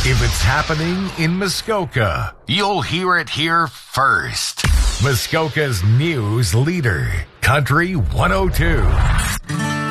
If it's happening in Muskoka, you'll hear it here first. Muskoka's news leader, Country 102.